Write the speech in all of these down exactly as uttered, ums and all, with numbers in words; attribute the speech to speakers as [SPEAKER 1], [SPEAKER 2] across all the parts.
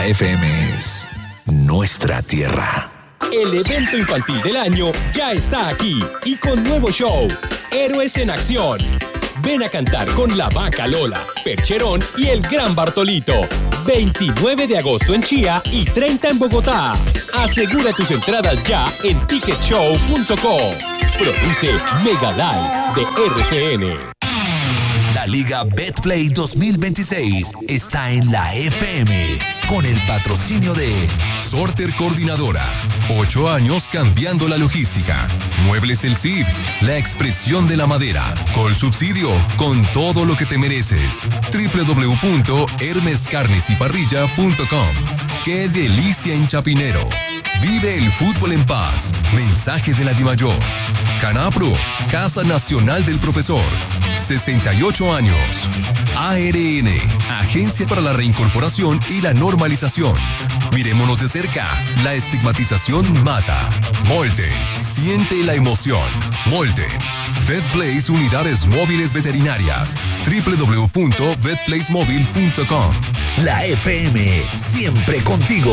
[SPEAKER 1] La F M es nuestra tierra.
[SPEAKER 2] El evento infantil del año ya está aquí y con nuevo show, Héroes en Acción. Ven a cantar con La Vaca Lola, Percherón y el Gran Bartolito. veintinueve de agosto en Chía y treinta en Bogotá. Asegura tus entradas ya en ticket show punto com. Produce Megalive de R C N.
[SPEAKER 1] La Liga Betplay dos mil veintiséis está en la F M con el patrocinio de
[SPEAKER 3] Sorter Coordinadora. Ocho años cambiando la logística. Muebles El Cid, la expresión de la madera. Col Subsidio, con todo lo que te mereces. doble u doble u doble u punto hermes carnes y parrilla punto com. ¡Qué delicia en Chapinero! Vive el fútbol en paz. Mensaje de la Dimayor. Canapro, Casa Nacional del Profesor. sesenta y ocho años. A R N, Agencia para la Reincorporación y la Normalización. Miremonos de cerca. La estigmatización mata. Molten, siente la emoción. Molten. VetPlace Unidades Móviles Veterinarias. doble u doble u doble u punto vet place móvil punto com.
[SPEAKER 1] La F M, siempre contigo.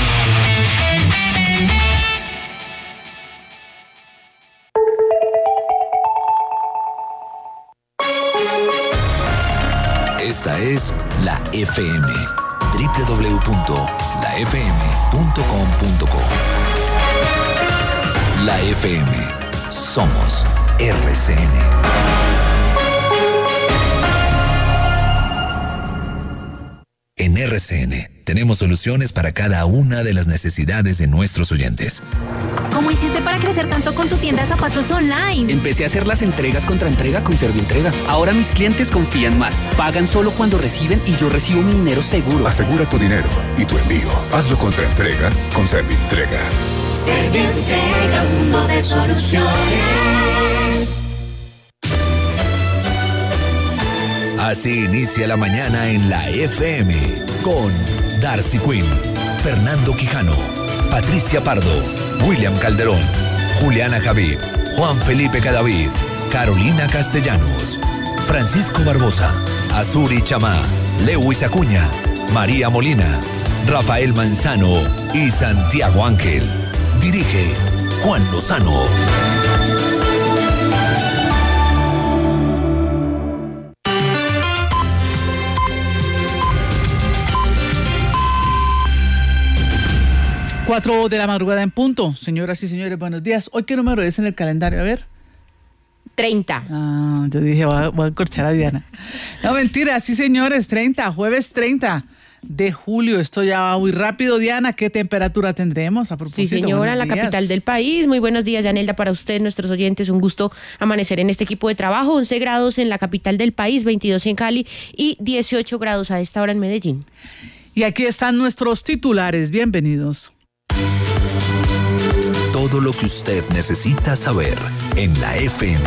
[SPEAKER 1] Esta es la F M. doble u doble u doble u punto la f m punto com punto co. La F M. Somos R C N. En R C N tenemos soluciones para cada una de las necesidades de nuestros oyentes.
[SPEAKER 4] ¿Cómo hiciste para crecer tanto con tu tienda de zapatos online?
[SPEAKER 5] Empecé a hacer las entregas contra entrega con Servientrega. Ahora mis clientes confían más. Pagan solo cuando reciben y yo recibo mi dinero seguro.
[SPEAKER 6] Asegura tu dinero y tu envío. Hazlo contra entrega con Servientrega.
[SPEAKER 7] Servientrega, mundo de soluciones.
[SPEAKER 1] Así inicia la mañana en la F M con Darcy Quinn, Fernando Quijano, Patricia Pardo, William Calderón, Juliana Javid, Juan Felipe Cadavid, Carolina Castellanos, Francisco Barbosa, Azuri Chamá, Lewis Acuña, María Molina, Rafael Manzano y Santiago Ángel. Dirige Juan Lozano.
[SPEAKER 8] Cuatro de la madrugada en punto. Señoras y señores, buenos días. ¿Hoy qué número es en el calendario? A ver.
[SPEAKER 9] treinta.
[SPEAKER 8] Ah, yo dije, voy a, voy a encorchar a Diana. No, mentira, sí, señores, treinta, jueves treinta de julio. Esto ya va muy rápido. Diana, ¿qué temperatura tendremos? A propósito,
[SPEAKER 9] sí, señora, en la capital del país. Muy buenos días, Yanelda, para usted, nuestros oyentes. Un gusto amanecer en este equipo de trabajo. once grados en la capital del país, veintidós en Cali y dieciocho grados a esta hora en Medellín.
[SPEAKER 8] Y aquí están nuestros titulares. Bienvenidos.
[SPEAKER 1] Todo lo que usted necesita saber en la F M.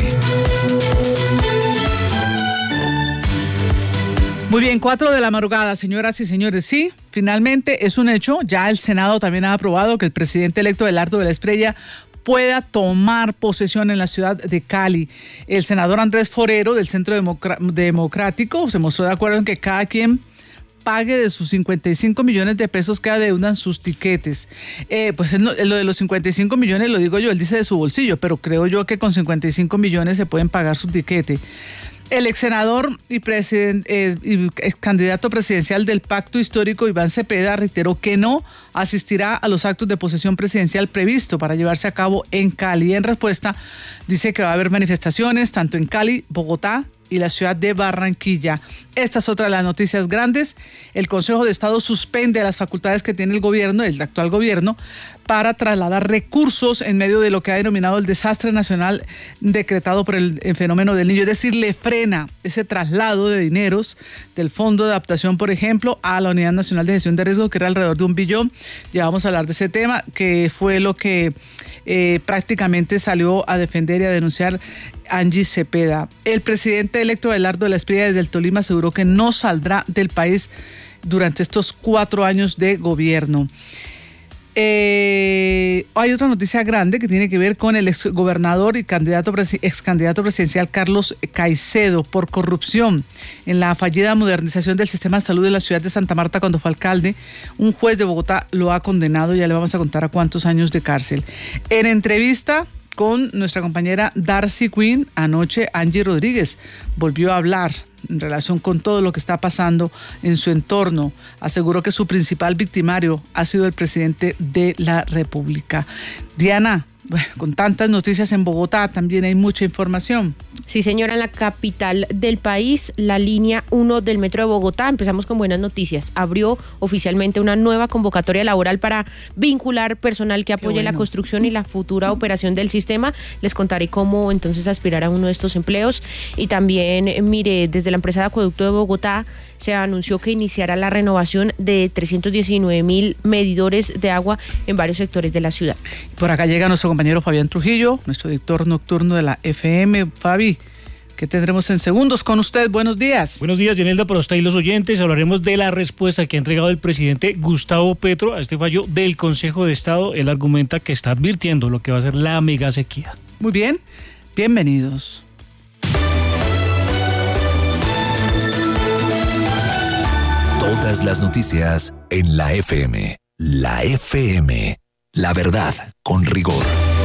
[SPEAKER 8] Muy bien, cuatro de la madrugada, señoras y señores. Sí, finalmente es un hecho. Ya el Senado también ha aprobado que el presidente electo Abelardo de la Espriella pueda tomar posesión en la ciudad de Cali. El senador Andrés Forero del Centro Democr- Democrático se mostró de acuerdo en que cada quien pague de sus cincuenta y cinco millones de pesos que adeudan sus tiquetes. Eh, pues él, lo de los cincuenta y cinco millones lo digo yo, él dice de su bolsillo, pero creo yo que con cincuenta y cinco millones se pueden pagar su tiquete. El ex senador y, presiden, eh, y ex candidato presidencial del Pacto Histórico, Iván Cepeda, reiteró que no asistirá a los actos de posesión presidencial previsto para llevarse a cabo en Cali. En respuesta, dice que va a haber manifestaciones tanto en Cali, Bogotá y la ciudad de Barranquilla. Esta es otra de las noticias grandes. El Consejo de Estado suspende las facultades que tiene el gobierno, el actual gobierno, para trasladar recursos en medio de lo que ha denominado el desastre nacional decretado por el, el fenómeno del Niño. Es decir, le frena ese traslado de dineros del Fondo de Adaptación, por ejemplo, a la Unidad Nacional de Gestión de Riesgo, que era alrededor de un billón. Ya vamos a hablar de ese tema, que fue lo que eh, prácticamente salió a defender y a denunciar Angie Cepeda. El presidente electo Abelardo de la Espriella desde el Tolima aseguró que no saldrá del país durante estos cuatro años de gobierno. Eh, hay otra noticia grande que tiene que ver con el exgobernador y candidato ex candidato presidencial Carlos Caicedo por corrupción en la fallida modernización del sistema de salud de la ciudad de Santa Marta cuando fue alcalde. Un juez de Bogotá lo ha condenado, ya le vamos a contar a cuántos años de cárcel. En entrevista con nuestra compañera Darcy Quinn, anoche Angie Rodríguez volvió a hablar en relación con todo lo que está pasando en su entorno. Aseguró que su principal victimario ha sido el presidente de la República. Diana, bueno, con tantas noticias en Bogotá también hay mucha información.
[SPEAKER 9] Sí, señora, en la capital del país, la línea uno del Metro de Bogotá, empezamos con buenas noticias. Abrió oficialmente una nueva convocatoria laboral para vincular personal que apoye bueno. la construcción y la futura operación del sistema. Les contaré cómo entonces aspirar a uno de estos empleos. Y también, mire, desde la empresa de Acueducto de Bogotá se anunció que iniciará la renovación de trescientos diecinueve mil medidores de agua en varios sectores de la ciudad.
[SPEAKER 8] Por acá llega nuestro compañero Fabián Trujillo, nuestro director nocturno de la F M. Fabi, ¿qué tendremos en segundos con usted? Buenos días.
[SPEAKER 10] Buenos días, Yanelda, para usted y los oyentes. Hablaremos de la respuesta que ha entregado el presidente Gustavo Petro a este fallo del Consejo de Estado. Él argumenta que está advirtiendo lo que va a ser la mega sequía.
[SPEAKER 8] Muy bien, bienvenidos.
[SPEAKER 1] Todas las noticias en la F M. La F M. La verdad con rigor.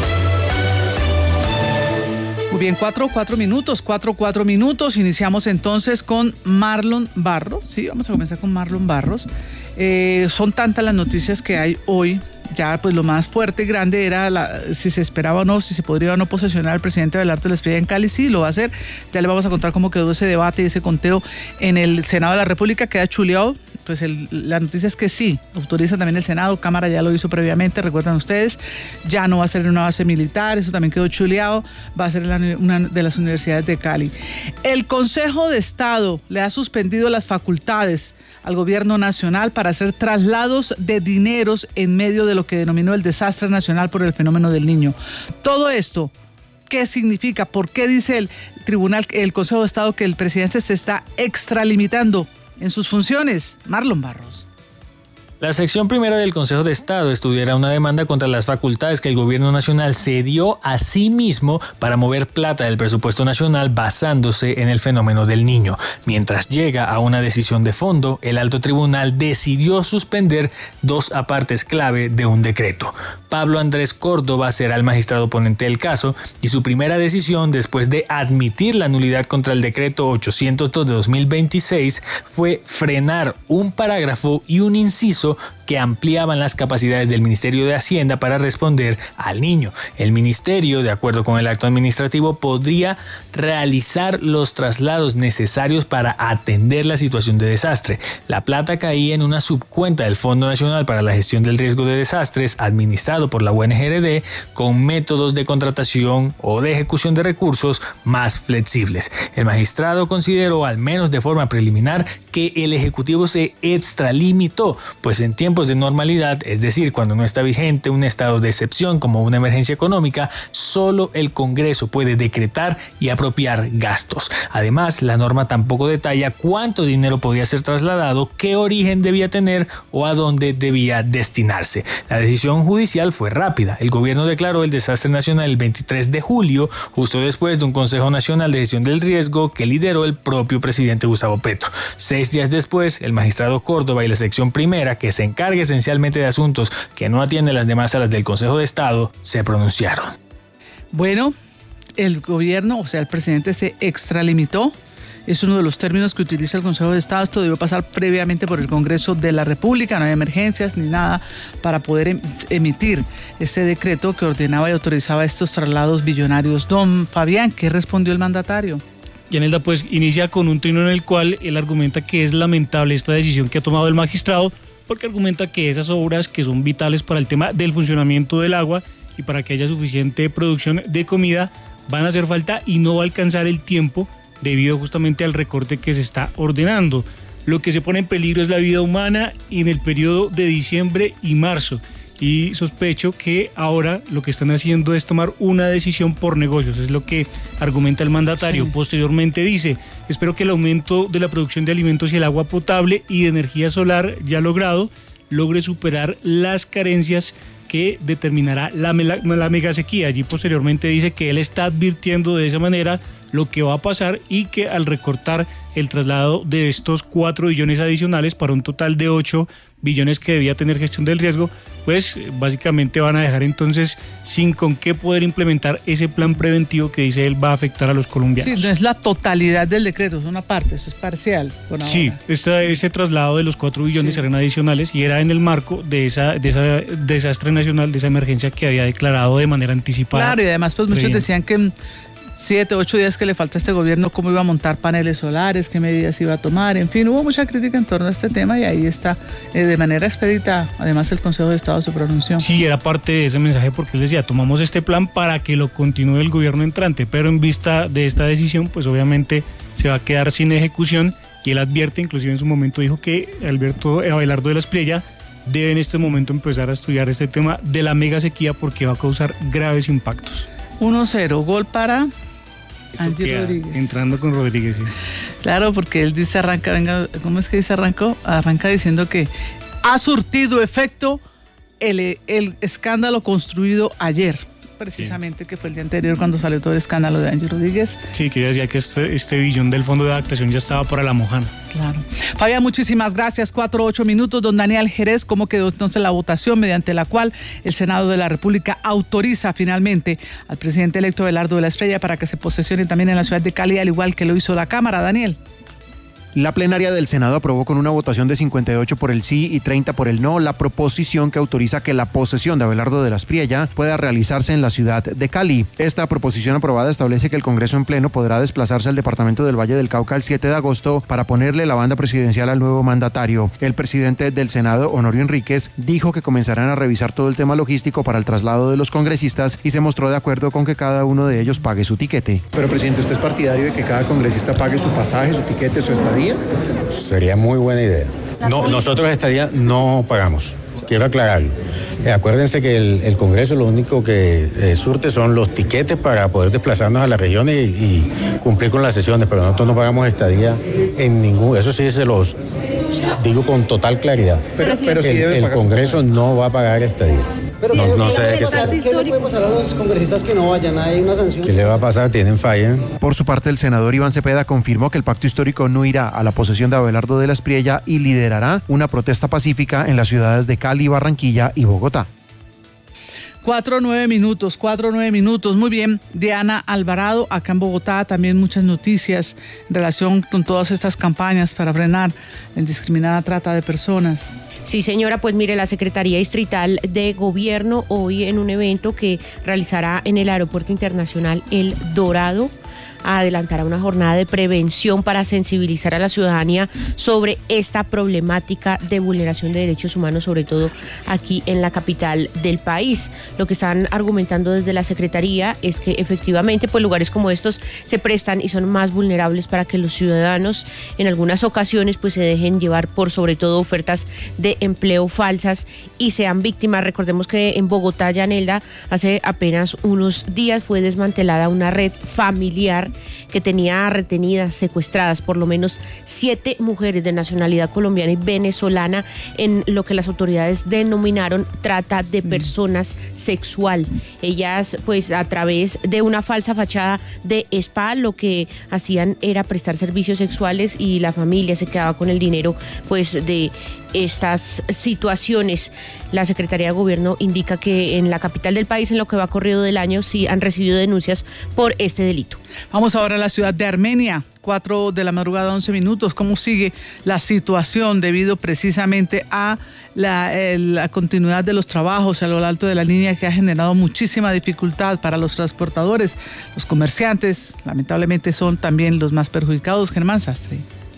[SPEAKER 8] Muy bien, cuatro, cuatro minutos, cuatro, cuatro minutos. Iniciamos entonces con Marlon Barros. Sí, vamos a comenzar con Marlon Barros. Eh, son tantas las noticias que hay hoy. Ya, pues lo más fuerte y grande era la, si se esperaba o no, si se podría o no posesionar al presidente Abelardo de la Espriella en Cali. Sí, lo va a hacer. Ya le vamos a contar cómo quedó ese debate y ese conteo en el Senado de la República. Queda chuleado. Pues el, la noticia es que sí, autoriza también el Senado. Cámara ya lo hizo previamente, recuerdan ustedes. Ya no va a ser en una base militar, eso también quedó chuleado. Va a ser en la, una de las universidades de Cali. El Consejo de Estado le ha suspendido las facultades al gobierno nacional para hacer traslados de dineros en medio de lo que denominó el desastre nacional por el fenómeno del Niño. Todo esto, ¿qué significa? ¿Por qué dice el Tribunal, el Consejo de Estado, que el presidente se está extralimitando en sus funciones? Marlon Barros.
[SPEAKER 11] La sección primera del Consejo de Estado estudiará una demanda contra las facultades que el gobierno nacional se dio a sí mismo para mover plata del presupuesto nacional basándose en el fenómeno del Niño. Mientras llega a una decisión de fondo, el alto tribunal decidió suspender dos apartes clave de un decreto. Pablo Andrés Córdoba será el magistrado ponente del caso y su primera decisión después de admitir la nulidad contra el decreto ochocientos dos de dos mil veintiséis fue frenar un parágrafo y un inciso que ampliaban las capacidades del Ministerio de Hacienda para responder al niño. El ministerio, de acuerdo con el acto administrativo, podría realizar los traslados necesarios para atender la situación de desastre. La plata caía en una subcuenta del Fondo Nacional para la Gestión del Riesgo de Desastres, administrado por la U N G R D, con métodos de contratación o de ejecución de recursos más flexibles. El magistrado consideró, al menos de forma preliminar, que el Ejecutivo se extralimitó, pues en tiempos de normalidad, es decir, cuando no está vigente un estado de excepción como una emergencia económica, solo el Congreso puede decretar y apropiar gastos. Además, la norma tampoco detalla cuánto dinero podía ser trasladado, qué origen debía tener o a dónde debía destinarse. La decisión judicial fue rápida. El gobierno declaró el desastre nacional el veintitrés de julio, justo después de un Consejo Nacional de Gestión del Riesgo que lideró el propio presidente Gustavo Petro. Seis días después, el magistrado Córdoba y la sección primera, que se encarga esencialmente de asuntos que no atienden las demás salas del Consejo de Estado, se pronunciaron.
[SPEAKER 8] Bueno, el gobierno, o sea, el presidente se extralimitó. Es uno de los términos que utiliza el Consejo de Estado. Esto debió pasar previamente por el Congreso de la República. No hay emergencias ni nada para poder emitir ese decreto que ordenaba y autorizaba estos traslados billonarios. Don Fabián, ¿qué respondió el mandatario?
[SPEAKER 10] Yanelda, pues inicia con un trino en el cual él argumenta que es lamentable esta decisión que ha tomado el magistrado, porque argumenta que esas obras que son vitales para el tema del funcionamiento del agua y para que haya suficiente producción de comida van a hacer falta y no va a alcanzar el tiempo debido justamente al recorte que se está ordenando. Lo que se pone en peligro es la vida humana en el periodo de diciembre y marzo. Y sospecho que ahora lo que están haciendo es tomar una decisión por negocios, es lo que argumenta el mandatario. Sí. Posteriormente dice, espero que el aumento de la producción de alimentos y el agua potable y de energía solar ya logrado logre superar las carencias que determinará la, la, la megasequía. Allí posteriormente dice que él está advirtiendo de esa manera lo que va a pasar y que al recortar el traslado de estos cuatro billones adicionales para un total de ocho billones que debía tener gestión del riesgo, pues básicamente van a dejar entonces sin con qué poder implementar ese plan preventivo que dice él va a afectar a los colombianos.
[SPEAKER 8] Sí, no es la totalidad del decreto, es una parte, eso es parcial. Por ahora.
[SPEAKER 10] Sí, este, ese traslado de los cuatro billones sí. eran adicionales y era en el marco de esa, de esa desastre nacional, de esa emergencia que había declarado de manera anticipada.
[SPEAKER 8] Claro, y además pues muchos decían que siete, ocho días que le falta a este gobierno, cómo iba a montar paneles solares, qué medidas iba a tomar, en fin, hubo mucha crítica en torno a este tema y ahí está, eh, de manera expedita, además el Consejo de Estado se pronunció.
[SPEAKER 10] Sí, era parte de ese mensaje porque él decía, tomamos este plan para que lo continúe el gobierno entrante, pero en vista de esta decisión, pues obviamente se va a quedar sin ejecución y él advierte, inclusive en su momento dijo que Alberto Abelardo de la Espriella debe en este momento empezar a estudiar este tema de la mega sequía porque va a causar graves impactos.
[SPEAKER 8] uno cero, gol para Angie Rodríguez.
[SPEAKER 10] Entrando con Rodríguez, sí.
[SPEAKER 8] Claro, porque él dice, arranca, venga, ¿cómo es que dice arrancó? Arranca diciendo que ha surtido efecto el, el escándalo construido ayer, precisamente, sí. que fue el día anterior cuando salió todo el escándalo de Angie Rodríguez.
[SPEAKER 10] Sí, que decía que este, este billón del Fondo de Adaptación ya estaba para la mojana.
[SPEAKER 8] Claro. Fabián, muchísimas gracias. Cuatro, ocho minutos. Don Daniel Jerez, ¿cómo quedó entonces la votación mediante la cual el Senado de la República autoriza finalmente al presidente electo Abelardo de la Espriella para que se posesione también en la ciudad de Cali, al igual que lo hizo la Cámara? Daniel.
[SPEAKER 12] La plenaria del Senado aprobó con una votación de cincuenta y ocho por el sí y treinta por el no la proposición que autoriza que la posesión de Abelardo de la Espriella pueda realizarse en la ciudad de Cali. Esta proposición aprobada establece que el Congreso en pleno podrá desplazarse al departamento del Valle del Cauca el siete de agosto para ponerle la banda presidencial al nuevo mandatario. El presidente del Senado, Honorio Enríquez, dijo que comenzarán a revisar todo el tema logístico para el traslado de los congresistas y se mostró de acuerdo con que cada uno de ellos pague su tiquete. Pero, presidente, ¿usted es partidario de que cada congresista pague su pasaje, su tiquete, su estadía?
[SPEAKER 13] Sería muy buena idea. No, nosotros estadía no pagamos. Quiero aclararlo. Eh, acuérdense que el, el Congreso lo único que eh, surte son los tiquetes para poder desplazarnos a las regiones y, y cumplir con las sesiones, pero nosotros no pagamos estadía en ningún... Eso sí se los digo con total claridad.
[SPEAKER 12] Pero, pero
[SPEAKER 13] el,
[SPEAKER 12] sí debe
[SPEAKER 13] el
[SPEAKER 12] pagar
[SPEAKER 13] Congreso no va a pagar estadía.
[SPEAKER 14] Pero
[SPEAKER 13] no,
[SPEAKER 14] ¿qué,
[SPEAKER 13] no
[SPEAKER 14] ¿qué,
[SPEAKER 13] sé
[SPEAKER 14] le
[SPEAKER 13] de qué,
[SPEAKER 14] pasar, ¿qué le puede pasar a los congresistas que no vayan? ¿Hay una sanción?
[SPEAKER 13] ¿Qué le va a pasar? Tienen falla.
[SPEAKER 12] Por su parte, el senador Iván Cepeda confirmó que el pacto histórico no irá a la posesión de Abelardo de la Espriella y liderará una protesta pacífica en las ciudades de Cali, Barranquilla y Bogotá.
[SPEAKER 8] Cuatro, nueve minutos, cuatro, nueve minutos. Muy bien, Diana Alvarado, acá en Bogotá también muchas noticias en relación con todas estas campañas para frenar la indiscriminada trata de personas.
[SPEAKER 9] Sí, señora, pues mire, la Secretaría Distrital de Gobierno hoy en un evento que realizará en el Aeropuerto Internacional El Dorado adelantará una jornada de prevención para sensibilizar a la ciudadanía sobre esta problemática de vulneración de derechos humanos, sobre todo aquí en la capital del país. Lo que están argumentando desde la Secretaría es que efectivamente pues lugares como estos se prestan y son más vulnerables para que los ciudadanos en algunas ocasiones pues se dejen llevar por sobre todo ofertas de empleo falsas y sean víctimas. Recordemos que en Bogotá, Yanelda, hace apenas unos días fue desmantelada una red familiar que tenía retenidas, secuestradas por lo menos siete mujeres de nacionalidad colombiana y venezolana en lo que las autoridades denominaron trata de personas sexual. Ellas, pues a través de una falsa fachada de spa, lo que hacían era prestar servicios sexuales y la familia se quedaba con el dinero pues de estas situaciones. La Secretaría de Gobierno indica que en la capital del país, en lo que va corrido del año, sí han recibido denuncias por este delito.
[SPEAKER 8] Vamos ahora a la ciudad de Armenia, cuatro de la madrugada, once minutos. ¿Cómo sigue la situación debido precisamente a la, eh, la continuidad de los trabajos a lo alto de la línea que ha generado muchísima dificultad para los transportadores? Los comerciantes, lamentablemente, son también los más perjudicados. Germán Sastre.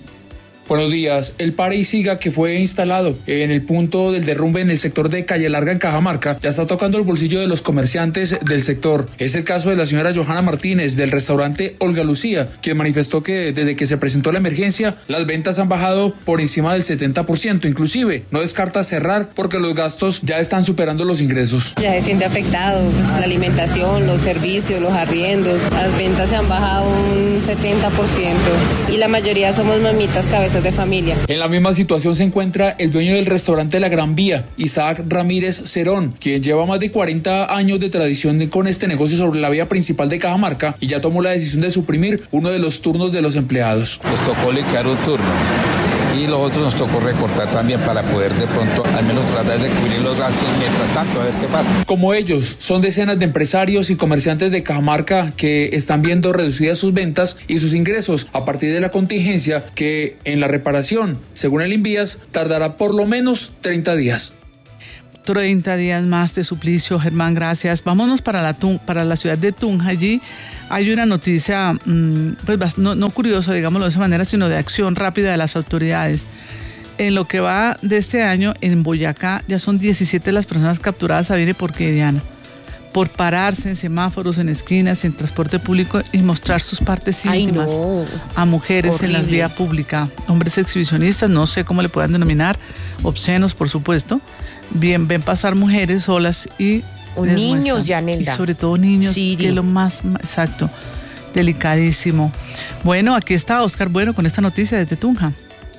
[SPEAKER 15] Buenos días. El pare y siga que fue instalado en el punto del derrumbe en el sector de Calle Larga en Cajamarca ya está tocando el bolsillo de los comerciantes del sector. Es el caso de la señora Johanna Martínez del restaurante Olga Lucía, quien manifestó que desde que se presentó la emergencia las ventas han bajado por encima del setenta por ciento. Inclusive no descarta cerrar porque los gastos ya están superando los ingresos.
[SPEAKER 16] Ya se siente afectado, pues, la alimentación, los servicios, los arriendos. Las ventas se han bajado un setenta por ciento y la mayoría somos mamitas que a veces de familia.
[SPEAKER 15] En la misma situación se encuentra el dueño del restaurante La Gran Vía, Isaac Ramírez Cerón, quien lleva más de cuarenta años de tradición con este negocio sobre la vía principal de Cajamarca y ya tomó la decisión de suprimir uno de los turnos de los empleados.
[SPEAKER 17] Nos tocó liquidar un turno y los otros nos tocó recortar también para poder de pronto al menos tratar de cubrir los gastos mientras tanto, a ver qué pasa.
[SPEAKER 15] Como ellos, son decenas de empresarios y comerciantes de Cajamarca que están viendo reducidas sus ventas y sus ingresos a partir de la contingencia que en la reparación, según el Invías, tardará por lo menos treinta días.
[SPEAKER 8] treinta días más de suplicio, Germán, gracias. Vámonos para la, para la ciudad de Tunja. Allí hay una noticia, pues no, no curiosa, digámoslo de esa manera, sino de acción rápida de las autoridades. En lo que va de este año, en Boyacá, ya son diecisiete las personas capturadas, ¿sabe por qué, Diana? Por pararse en semáforos, en esquinas, en transporte público y mostrar sus partes íntimas
[SPEAKER 9] Ay, no.
[SPEAKER 8] a mujeres Horrible. En la vía pública. Hombres exhibicionistas, no sé cómo le puedan denominar, obscenos, por supuesto. Bien, ven pasar mujeres solas y
[SPEAKER 9] o niños, Yanelda.
[SPEAKER 8] Y sobre todo niños, sí, que es lo más, exacto, delicadísimo. Bueno, aquí está Oscar Bueno con esta noticia desde Tunja.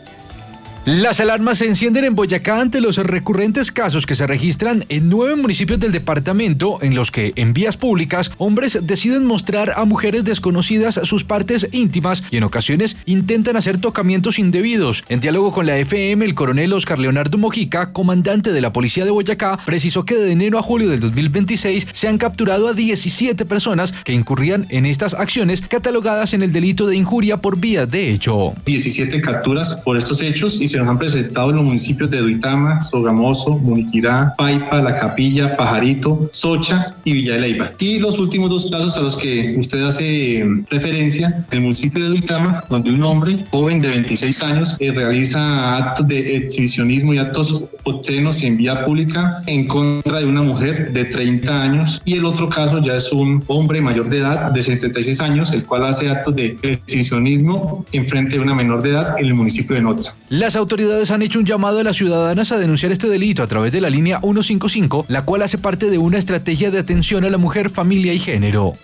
[SPEAKER 18] Las alarmas se encienden en Boyacá ante los recurrentes casos que se registran en nueve municipios del departamento en los que en vías públicas hombres deciden mostrar a mujeres desconocidas sus partes íntimas y en ocasiones intentan hacer tocamientos indebidos. En diálogo con la F M, el coronel Oscar Leonardo Mojica, comandante de la policía de Boyacá, precisó que de enero a julio del dos mil veintiséis se han capturado a diecisiete personas que incurrían en estas acciones catalogadas en el delito de injuria por vías de hecho.
[SPEAKER 19] diecisiete capturas por estos hechos y se nos han presentado en los municipios de Duitama, Sogamoso, Muniquirá, Paipa, La Capilla, Pajarito, Socha y Villa de Leyva. Y los últimos dos casos a los que usted hace referencia, el municipio de Duitama, donde un hombre joven de veintiséis años eh, realiza actos de exhibicionismo y actos obscenos en vía pública en contra de una mujer de treinta años, y el otro caso ya es un hombre mayor de edad de setenta y seis años, el cual hace actos de exhibicionismo en frente de una menor de edad en el municipio de Notza.
[SPEAKER 18] Las autoridades han hecho un llamado a las ciudadanas a denunciar este delito a través de la línea ciento cincuenta y cinco, la cual hace parte de una estrategia de atención a la mujer, familia y género.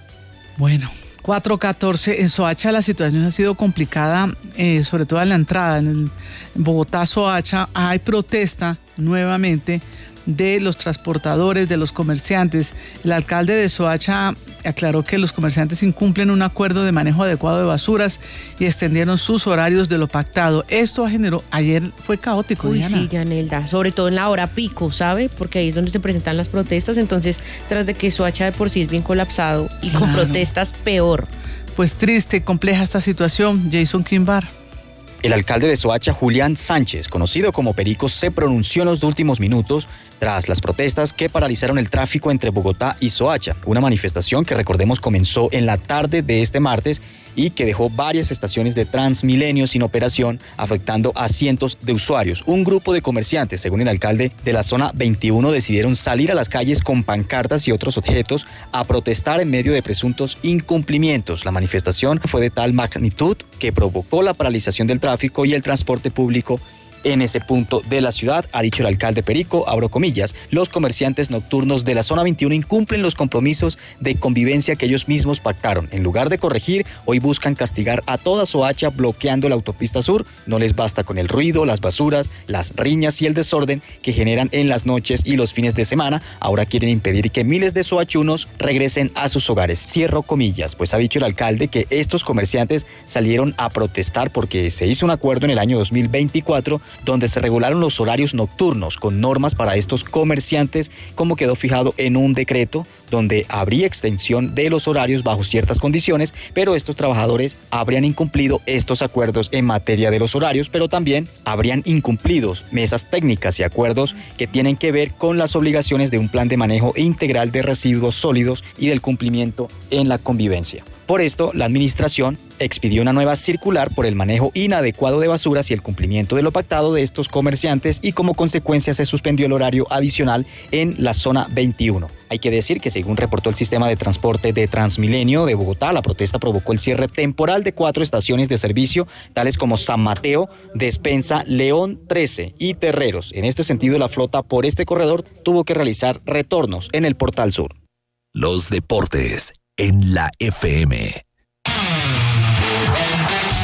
[SPEAKER 8] Bueno, cuatro catorce, en Soacha la situación ha sido complicada, eh, sobre todo en la entrada. En, el, en Bogotá, Soacha, hay protesta nuevamente de los transportadores, de los comerciantes. El alcalde de Soacha aclaró que los comerciantes incumplen un acuerdo de manejo adecuado de basuras y extendieron sus horarios de lo pactado. Esto generó, ayer fue caótico,
[SPEAKER 9] Uy,
[SPEAKER 8] Diana.
[SPEAKER 9] sí, Yanelda, sobre todo en la hora pico, ¿sabe? Porque ahí es donde se presentan las protestas, entonces tras de que Soacha de por sí es bien colapsado y claro, con protestas peor.
[SPEAKER 8] Pues triste, compleja esta situación. Jason Kimbar.
[SPEAKER 20] El alcalde de Soacha, Julián Sánchez, conocido como Perico, se pronunció en los últimos minutos tras las protestas que paralizaron el tráfico entre Bogotá y Soacha. Una manifestación que, recordemos, comenzó en la tarde de este martes y que dejó varias estaciones de Transmilenio sin operación, afectando a cientos de usuarios. Un grupo de comerciantes, según el alcalde de la zona veintiuno, decidieron salir a las calles con pancartas y otros objetos a protestar en medio de presuntos incumplimientos. La manifestación fue de tal magnitud que provocó la paralización del tráfico y el transporte público en ese punto de la ciudad. Ha dicho el alcalde Perico, abro comillas, los comerciantes nocturnos de la zona veintiuno incumplen los compromisos de convivencia que ellos mismos pactaron. En lugar de corregir, hoy buscan castigar a toda Soacha bloqueando la autopista sur. No les basta con el ruido, las basuras, las riñas y el desorden que generan en las noches y los fines de semana. Ahora quieren impedir que miles de soachunos regresen a sus hogares. Cierro comillas, pues ha dicho el alcalde que estos comerciantes salieron a protestar porque se hizo un acuerdo en el año dos mil veinticuatro donde se regularon los horarios nocturnos con normas para estos comerciantes, como quedó fijado en un decreto donde habría extensión de los horarios bajo ciertas condiciones, pero estos trabajadores habrían incumplido estos acuerdos en materia de los horarios, pero también habrían incumplido mesas técnicas y acuerdos que tienen que ver con las obligaciones de un plan de manejo integral de residuos sólidos y del cumplimiento en la convivencia. Por esto, la administración expidió una nueva circular por el manejo inadecuado de basuras y el cumplimiento de lo pactado de estos comerciantes, y como consecuencia se suspendió el horario adicional en la zona veintiuno. Hay que decir que, según reportó el sistema de transporte de Transmilenio de Bogotá, la protesta provocó el cierre temporal de cuatro estaciones de servicio, tales como San Mateo, Despensa, León trece y Terreros. En este sentido, la flota por este corredor tuvo que realizar retornos en el Portal Sur.
[SPEAKER 1] Los deportes en la F M.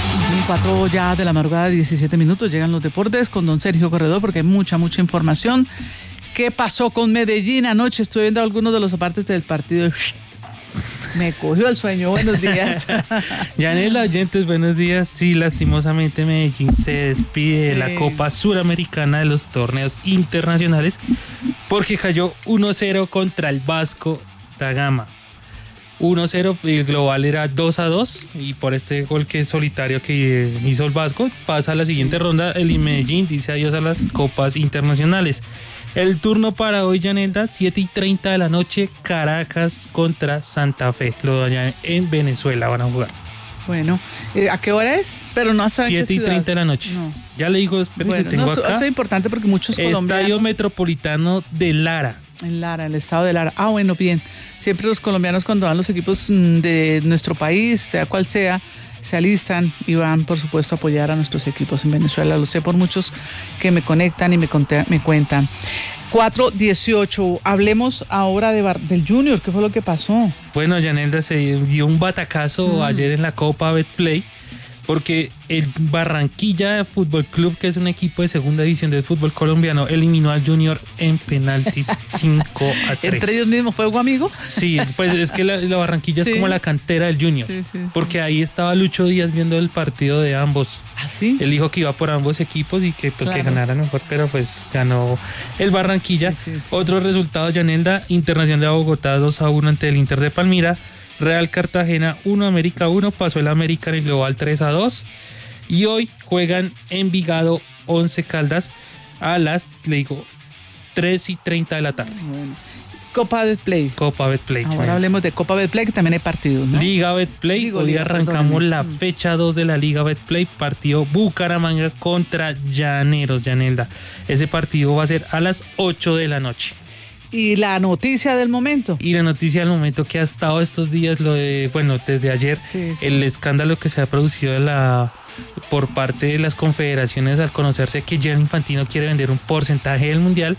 [SPEAKER 8] cuatro ya de la madrugada, diecisiete minutos, llegan los deportes con don Sergio Corredor porque hay mucha, mucha información. ¿Qué pasó con Medellín anoche? Estuve viendo algunos de los apartes del partido. Me cogió el sueño. Buenos días.
[SPEAKER 21] Yanela, oyentes, buenos días. Sí, lastimosamente Medellín se despide sí. de la Copa Suramericana de los torneos internacionales porque cayó uno cero contra el Vasco da Gama. uno cero, el global era dos a dos y por este gol que es solitario que hizo el Vasco pasa a la siguiente ronda. El Medellín dice adiós a las copas internacionales. El turno para hoy, Yanelda, siete y treinta de la noche, Caracas contra Santa Fe. Lo allá en Venezuela van a jugar.
[SPEAKER 8] Bueno, ¿a qué hora es? Pero no saben
[SPEAKER 21] siete y treinta de la noche. No. Ya le digo, esperen bueno, que tengo
[SPEAKER 8] no,
[SPEAKER 21] acá.
[SPEAKER 8] Eso es importante porque muchos colombianos...
[SPEAKER 21] Estadio Metropolitano de Lara.
[SPEAKER 8] En Lara, el estado de Lara. Ah, bueno, bien. Siempre los colombianos cuando van los equipos de nuestro país, sea cual sea, se alistan y van, por supuesto, a apoyar a nuestros equipos en Venezuela. Lo sé por muchos que me conectan y me, conté, me cuentan. cuatro dieciocho, hablemos ahora de Bar, del Junior. ¿Qué fue lo que pasó?
[SPEAKER 21] Bueno, Yanelda, se dio un batacazo mm. ayer en la Copa Betplay porque el Barranquilla Fútbol Club, que es un equipo de segunda división del fútbol colombiano, eliminó al Junior en penaltis cinco a tres.
[SPEAKER 8] ¿Entre ellos mismos fue algo amigo?
[SPEAKER 21] Sí, pues es que la, la Barranquilla sí. es como la cantera del Junior, sí, sí, sí. porque ahí estaba Lucho Díaz viendo el partido de ambos.
[SPEAKER 8] ¿Ah, sí?
[SPEAKER 21] Él dijo que iba por ambos equipos y que pues claro. que ganaran mejor, pero pues ganó el Barranquilla. Sí, sí, sí. Otro resultado, Yanelda, Internacional de Bogotá dos a uno ante el Inter de Palmira. Real Cartagena uno, América uno, pasó el América en el global tres a dos. Y hoy juegan Envigado Once Caldas a las, le digo, tres y treinta de la tarde.
[SPEAKER 8] Bueno. Copa Betplay.
[SPEAKER 21] Copa Betplay.
[SPEAKER 8] Ahora bueno. hablemos de Copa Betplay, que también hay partidos, ¿no?
[SPEAKER 21] Liga Betplay. Digo, hoy Liga, arrancamos perdón. la fecha dos de la Liga Betplay. Partido Bucaramanga contra Llaneros, Yanelda. Ese partido va a ser a las ocho de la noche.
[SPEAKER 8] Y la noticia del momento.
[SPEAKER 21] Y la noticia del momento que ha estado estos días, lo de, bueno, desde ayer, sí, sí. el escándalo que se ha producido de la, por parte de las confederaciones al conocerse que Gianni Infantino quiere vender un porcentaje del mundial,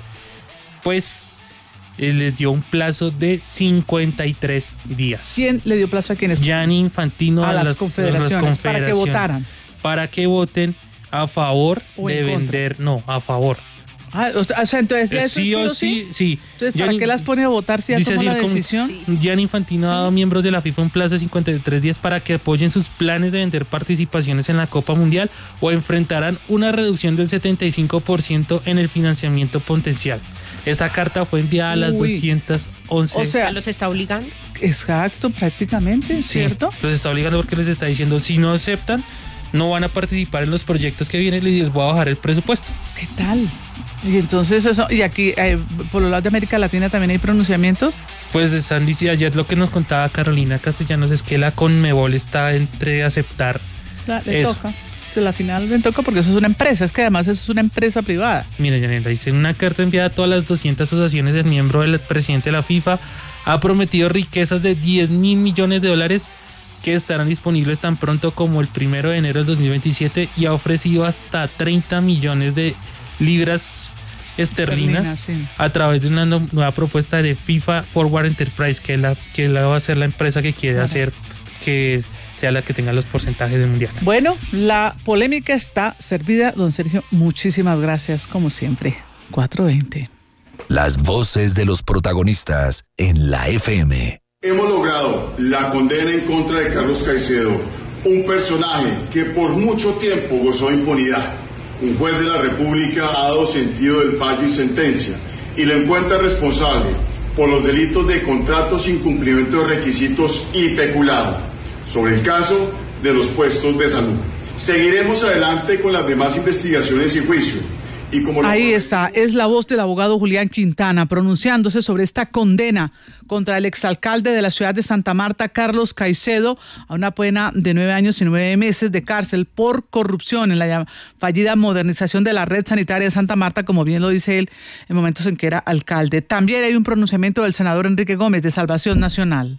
[SPEAKER 21] pues eh, les dio un plazo de cincuenta y tres días.
[SPEAKER 8] ¿Quién le dio plazo a quiénes?
[SPEAKER 21] Gianni Infantino
[SPEAKER 8] a,
[SPEAKER 21] a,
[SPEAKER 8] las,
[SPEAKER 21] las,
[SPEAKER 8] confederaciones, a las confederaciones para que votaran.
[SPEAKER 21] Para que voten a favor de vender, contra. no, a favor.
[SPEAKER 8] Ah, o sea, entonces ¿eso
[SPEAKER 21] sí, sí o sí, sí.
[SPEAKER 8] Entonces, ¿para Gianni, qué las pone a votar si ya tomó la decisión?
[SPEAKER 21] Gianni Infantino sí. ha dado a miembros de la FIFA un plazo de cincuenta y tres días para que apoyen sus planes de vender participaciones en la Copa Mundial o enfrentarán una reducción del setenta y cinco por ciento en el financiamiento potencial. Esta carta fue enviada a las Uy. doscientas once.
[SPEAKER 9] O sea, ¿los está obligando?
[SPEAKER 8] Exacto, prácticamente,
[SPEAKER 21] sí,
[SPEAKER 8] ¿cierto?
[SPEAKER 21] Los está obligando porque les está diciendo, si no aceptan, no van a participar en los proyectos que vienen y les voy a bajar el presupuesto.
[SPEAKER 8] ¿Qué tal? Y entonces eso, y aquí eh, por los lados de América Latina también hay pronunciamientos.
[SPEAKER 21] Pues están diciendo, ayer lo que nos contaba Carolina Castellanos es que la Conmebol está entre aceptar
[SPEAKER 8] la, le eso. toca, de la final le toca porque eso es una empresa, es que además eso es una empresa privada.
[SPEAKER 21] Mira, Yanela, dice una carta enviada a todas las doscientas asociaciones del miembro del presidente de la FIFA, ha prometido riquezas de diez mil millones de dólares que estarán disponibles tan pronto como el primero de enero del dos mil veintisiete y ha ofrecido hasta treinta millones de libras esterlinas sí. a través de una nueva propuesta de FIFA Forward Enterprise, que, la, que la va a ser la empresa que quiere claro. hacer que sea la que tenga los porcentajes del mundial.
[SPEAKER 8] Bueno, la polémica está servida, don Sergio. Muchísimas gracias, como siempre. cuatro veinte.
[SPEAKER 1] Las voces de los protagonistas en la F M.
[SPEAKER 22] Hemos logrado la condena en contra de Carlos Caicedo, un personaje que por mucho tiempo gozó de impunidad. Un juez de la República ha dado sentido del fallo y sentencia y le encuentra responsable por los delitos de contratos sin cumplimiento de requisitos y peculado. Sobre el caso de los puestos de salud, seguiremos adelante con las demás investigaciones y juicios. Y como
[SPEAKER 8] Ahí está, es la voz del abogado Julián Quintana pronunciándose sobre esta condena contra el exalcalde de la ciudad de Santa Marta, Carlos Caicedo, a una pena de nueve años y nueve meses de cárcel por corrupción en la fallida modernización de la red sanitaria de Santa Marta, como bien lo dice él, en momentos en que era alcalde. También hay un pronunciamiento del senador Enrique Gómez de Salvación Nacional.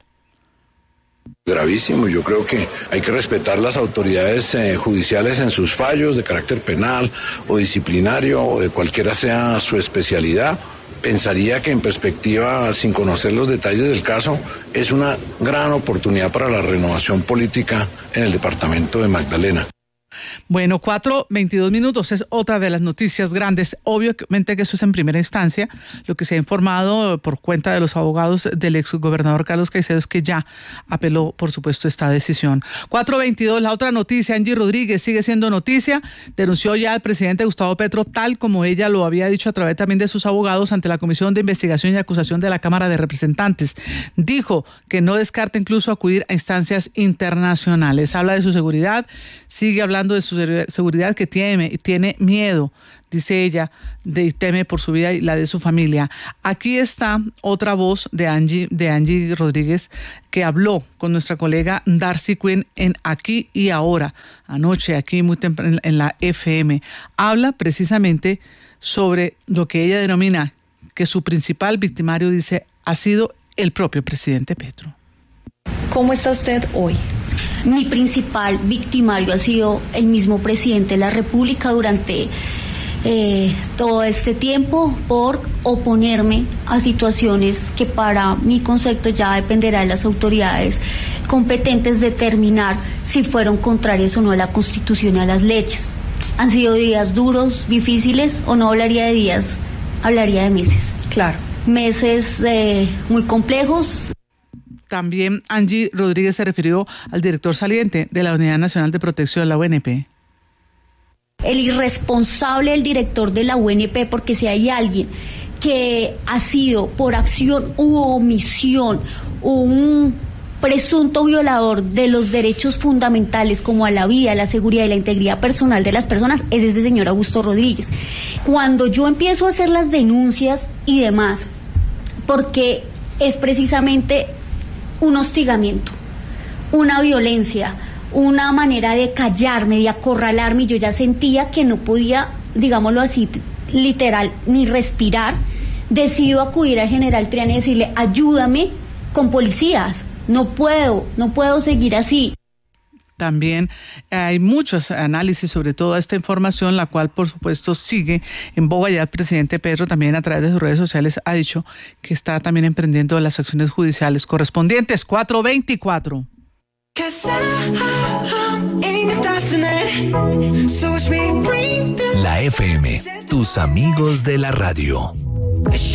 [SPEAKER 23] Gravísimo, yo creo que hay que respetar las autoridades eh, judiciales en sus fallos de carácter penal o disciplinario o de cualquiera sea su especialidad. Pensaría que en perspectiva, sin conocer los detalles del caso, es una gran oportunidad para la renovación política en el departamento de Magdalena.
[SPEAKER 8] Bueno, cuatro veintidós minutos es otra de las noticias grandes. Obviamente que eso es en primera instancia. Lo que se ha informado por cuenta de los abogados del exgobernador Carlos Caicedo es que ya apeló, por supuesto, esta decisión. cuatro veintidós, la otra noticia, Angie Rodríguez sigue siendo noticia. Denunció ya al presidente Gustavo Petro, tal como ella lo había dicho a través también de sus abogados ante la Comisión de Investigación y Acusación de la Cámara de Representantes. Dijo que no descarta incluso acudir a instancias internacionales. Habla de su seguridad, sigue hablando de su seguridad, que tiene, tiene miedo, dice ella, de, teme por su vida y la de su familia. Aquí está otra voz de Angie, de Angie Rodríguez, que habló con nuestra colega Darcy Quinn en Aquí y Ahora, anoche, aquí muy temprano en la F M. Habla precisamente sobre lo que ella denomina que su principal victimario, dice, ha sido el propio presidente Petro.
[SPEAKER 2] ¿Cómo está usted hoy? Mi principal victimario ha sido el mismo presidente de la República durante eh, todo este tiempo por oponerme a situaciones que para mi concepto ya dependerá de las autoridades competentes determinar si fueron contrarias o no a la Constitución y a las leyes. Han sido días duros, difíciles, o no hablaría de días, hablaría de meses. Claro. Meses eh, muy complejos.
[SPEAKER 8] También Angie Rodríguez se refirió al director saliente de la Unidad Nacional de Protección, la U N P.
[SPEAKER 2] El irresponsable del director de la U N P, porque si hay alguien que ha sido por acción u omisión un presunto violador de los derechos fundamentales como a la vida, a la seguridad y la integridad personal de las personas, es ese señor Augusto Rodríguez. Cuando yo empiezo a hacer las denuncias y demás, porque es precisamente un hostigamiento, una violencia, una manera de callarme, de acorralarme, y yo ya sentía que no podía, digámoslo así, literal, ni respirar. Decido acudir al general Triana y decirle, ayúdame con policías, no puedo, no puedo seguir así.
[SPEAKER 8] También hay muchos análisis sobre toda esta información, la cual por supuesto sigue en boga. Ya el presidente Petro también a través de sus redes sociales ha dicho que está también emprendiendo las acciones judiciales correspondientes. cuatro veinticuatro.
[SPEAKER 1] La F M, tus amigos de la radio.